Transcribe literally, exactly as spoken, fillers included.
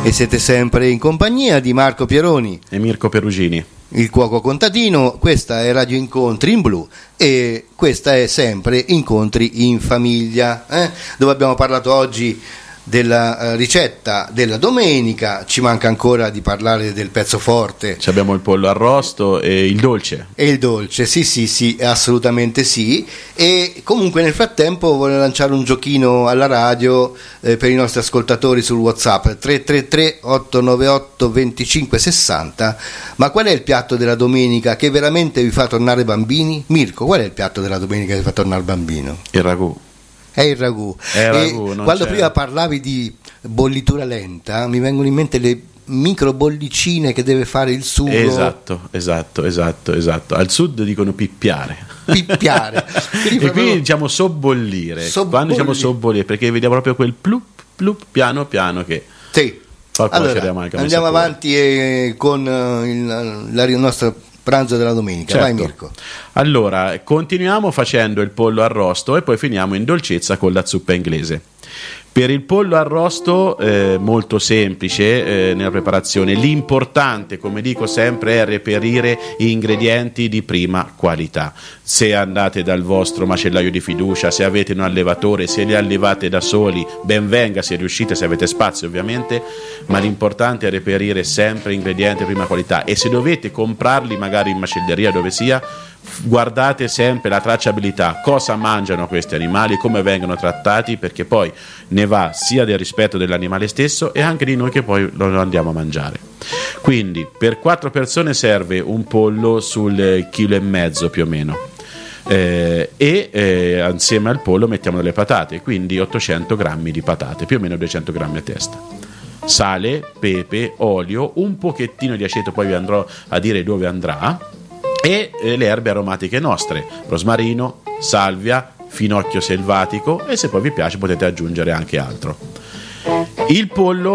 E siete sempre in compagnia di Marco Pieroni e Mirko Perugini, il cuoco contadino. Questa è Radio Incontri in Blu e questa è sempre Incontri in Famiglia, eh? dove abbiamo parlato oggi della ricetta della domenica. Ci manca ancora di parlare del pezzo forte. Ci abbiamo il pollo arrosto e il dolce. E il dolce, sì sì sì, assolutamente sì. E comunque nel frattempo voglio lanciare un giochino alla radio eh, per i nostri ascoltatori sul WhatsApp tre tre tre otto nove otto due cinque sei zero. Ma qual è il piatto della domenica che veramente vi fa tornare bambini? Mirko, qual è il piatto della domenica che vi fa tornare bambino? Il ragù. È il ragù. È il ragù, non quando c'è. Prima parlavi di bollitura lenta, mi vengono in mente le micro bollicine che deve fare il sugo. Esatto, esatto, esatto, esatto. Al sud dicono pippiare. Pippiare. Quindi e qui diciamo sobbollire. Sobbolli. Quando diciamo sobbollire, perché vediamo proprio quel plup plup piano piano che sì. fa Allora, amalgama andiamo sapore. avanti e con uh, il, la, il nostro pranzo della domenica. Certo. Vai Mirko. Allora, continuiamo facendo il pollo arrosto e poi finiamo in dolcezza con la zuppa inglese. Per il pollo arrosto, eh, molto semplice eh, nella preparazione, l'importante, come dico sempre, è reperire ingredienti di prima qualità. Se andate dal vostro macellaio di fiducia, se avete un allevatore, se li allevate da soli, ben venga se riuscite, se avete spazio ovviamente, ma l'importante è reperire sempre ingredienti di prima qualità, e se dovete comprarli magari in macelleria, dove sia, guardate sempre la tracciabilità, cosa mangiano questi animali, come vengono trattati, perché poi ne va sia del rispetto dell'animale stesso e anche di noi che poi lo andiamo a mangiare. Quindi per quattro persone serve un pollo sul chilo e mezzo più o meno, eh, e eh, insieme al pollo mettiamo delle patate, quindi ottocento grammi di patate, più o meno duecento grammi a testa, sale, pepe, olio, un pochettino di aceto, poi vi andrò a dire dove andrà, e le erbe aromatiche nostre, rosmarino, salvia, finocchio selvatico, e se poi vi piace potete aggiungere anche altro. Il pollo